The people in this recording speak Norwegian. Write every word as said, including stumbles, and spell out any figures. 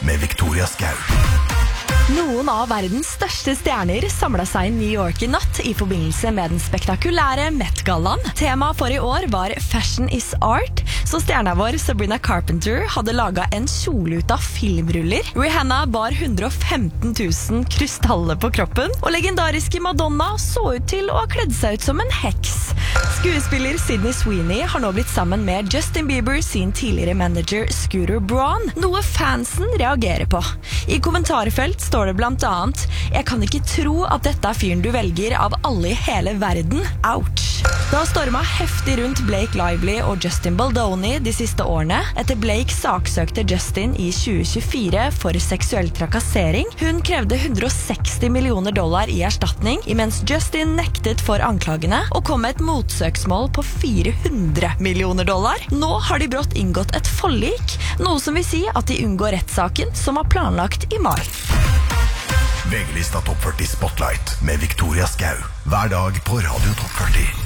med Victoria Skau. Noen av verdens største stjerner samlet seg i New York i natt i forbindelse med den spektakulære Met-gallaen. Temaet for i år var Fashion is Art, så stjerna vår Sabrina Carpenter hadde laget en kjole ut av filmruller. Rihanna bar hundre og femten tusen krystaller på kroppen, og legendariske Madonna så ut til å ha kledd seg ut som en heks. Skuespiller Sydney Sweeney har nå blitt sammen med Justin Bieber sin tidligere manager Scooter Braun, noe fansen reagerer på. I kommentarfelt står det blant annet: «Jeg kan ikke tro at dette er fyren du velger av alle i hele verden. Ouch!» Det har stormet heftig rundt Blake Lively og Justin Baldoni de siste årene. Etter Blake saksøkte Justin i tjue tjuefire for seksuell trakassering. Hun krevde hundre og seksti millioner dollar i erstatning, imens Justin nektet for anklagene og kom med et motsøksmål på fire hundre millioner dollar. Nå har de brått inngått et forlik, noe som vil si at de unngår rettssaken som var planlagt i mai. V G-lista Topp førti Spotlight med Victoria Skau. Hver dag på Radio Topp førti.